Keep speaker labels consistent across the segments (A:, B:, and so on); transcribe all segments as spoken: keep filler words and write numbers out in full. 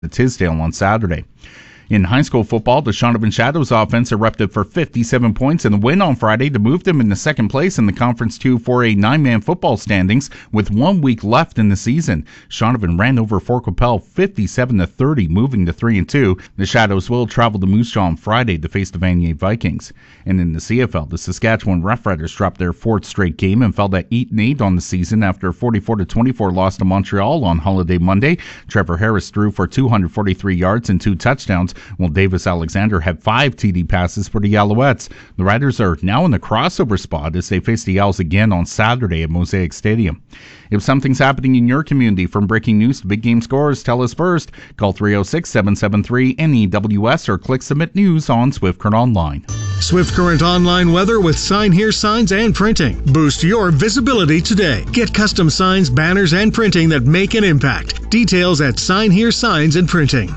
A: Tisdale on Saturday. In high school football, the Shaunavon Shadows offense erupted for fifty-seven points in the win on Friday to move them into second place in the Conference two four A nine-man football standings with one week left in the season. Shaunavon ran over Fort Qu'Appelle fifty-seven to thirty, moving to three and two. The Shadows will travel to Moose Jaw on Friday to face the Vanier Vikings. And in the C F L, the Saskatchewan Roughriders dropped their fourth straight game and fell to eight and eight on the season after a forty-four to twenty-four loss to Montreal on Holiday Monday. Trevor Harris threw for two hundred forty-three yards and two touchdowns, while Davis Alexander had five T D passes for the Alouettes. The Riders are now in the crossover spot as they face the Owls again on Saturday at Mosaic Stadium. If something's happening in your community, from breaking news to big game scores, tell us first. Call three oh six, seven seven three, N E W S or click Submit News on Swift Current Online.
B: Swift Current Online weather with Sign Here Signs and Printing. Boost your visibility today. Get custom signs, banners, and printing that make an impact. Details at Sign Here Signs and Printing.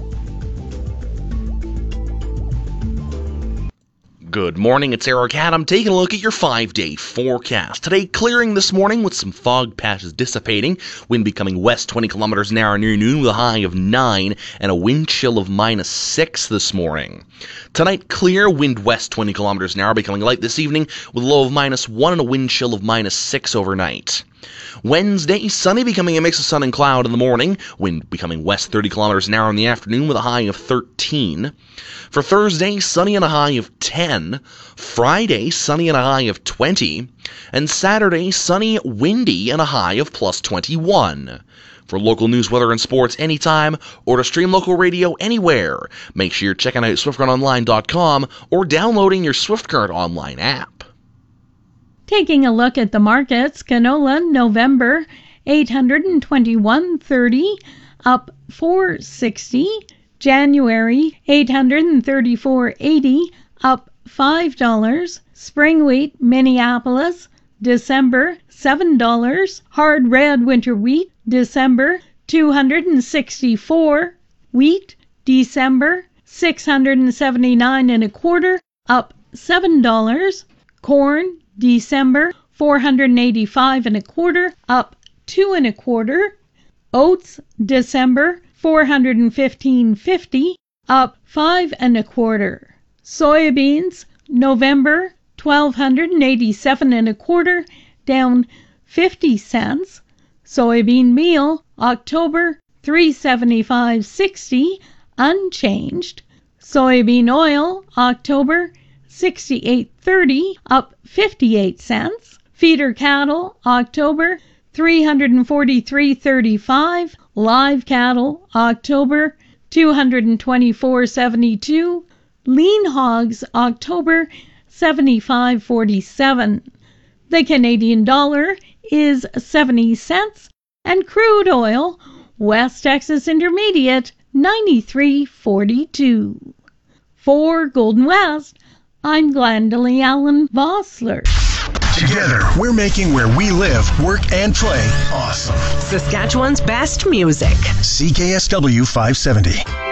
C: Good morning, it's Eric Adam taking a look at your five-day forecast. Today, clearing this morning with some fog patches dissipating. Wind becoming west twenty kilometers an hour near noon with a high of nine and a wind chill of minus six this morning. Tonight, clear, wind west twenty kilometers an hour becoming light this evening with a low of minus one and a wind chill of minus six overnight. Wednesday, sunny, becoming a mix of sun and cloud in the morning. Wind becoming west thirty kilometers an hour in the afternoon with a high of thirteen. For Thursday, sunny and a high of ten. Friday, sunny and a high of twenty. And Saturday, sunny, windy, and a high of plus twenty-one. For local news, weather, and sports anytime, or to stream local radio anywhere, make sure you're checking out swift current online dot com or downloading your Swift Current Online app.
D: Taking a look at the markets, canola November eight hundred twenty-one thirty, up four sixty. January eight hundred thirty-four eighty, up five dollars. Spring wheat Minneapolis December seven dollars. Hard red winter wheat December two hundred sixty-four. Wheat December six hundred seventy-nine and a quarter, up seven dollars. Corn December four hundred eighty-five and a quarter, up two and a quarter. Oats December four hundred fifteen fifty, up five and a quarter. Soybeans November twelve hundred eighty-seven and a quarter, down fifty cents. Soybean meal October three seventy-five sixty, unchanged. Soybean oil October sixty-eight thirty, up fifty-eight cents. Feeder cattle October three hundred forty-three thirty-five. Live cattle October two hundred twenty-four seventy-two. Lean hogs October seventy-five forty-seven. The Canadian dollar is seventy cents, and crude oil West Texas Intermediate ninety-three forty-two. For Golden West, I'm Glendalee Allen Vossler.
B: Together, we're making where we live, work, and play awesome.
E: Saskatchewan's best music.
B: C K S W five seventy.